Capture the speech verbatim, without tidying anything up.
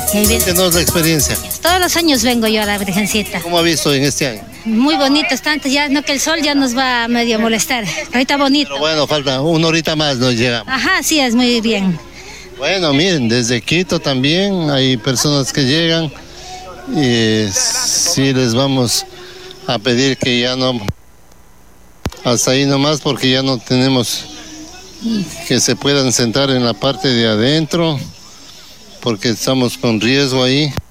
Y ahí ven- Cuéntenos la experiencia. Todos los años vengo yo a la Virgencita. ¿Cómo ha visto en este año? Muy bonito, es tanto ya, no que el sol ya nos va a medio molestar. Ahorita bonito. Pero bueno, falta una horita más, nos llegamos. Ajá, sí, es muy bien. Bueno, miren, desde Quito también hay personas que llegan y sí les vamos a pedir que ya no, hasta ahí nomás porque ya no tenemos que se puedan sentar en la parte de adentro porque estamos con riesgo ahí.